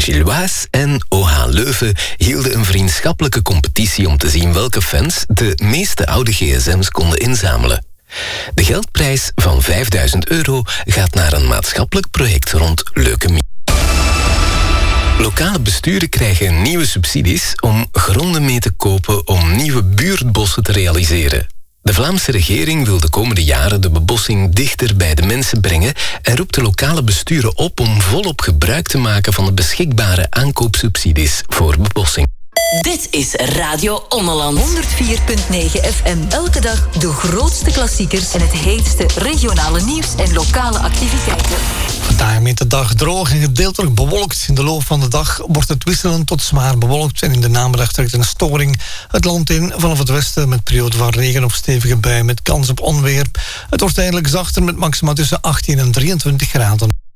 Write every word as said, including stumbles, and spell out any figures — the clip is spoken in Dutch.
Gilloise en O H Leuven hielden een vriendschappelijke competitie om te zien welke fans de meeste oude gsm's konden inzamelen. De geldprijs van vijfduizend euro gaat naar een maatschappelijk project rond leukemie. Lokale besturen krijgen nieuwe subsidies om gronden mee te kopen om nieuwe buurtbossen te realiseren. De Vlaamse regering wil de komende jaren de bebossing dichter bij de mensen brengen en roept de lokale besturen op om volop gebruik te maken van de beschikbare aankoopsubsidies voor bebossing. Dit is Radio Ommeland. honderd vier komma negen F M. Elke dag de grootste klassiekers en het heetste regionale nieuws en lokale activiteiten. Vandaag met de dag droog en gedeeltelijk bewolkt. In de loop van de dag wordt het wisselend tot zwaar bewolkt. En in de namiddag trekt een storing het land in vanaf het westen met periode van regen of stevige bui met kans op onweer. Het wordt eindelijk zachter met maxima tussen achttien en drieëntwintig graden.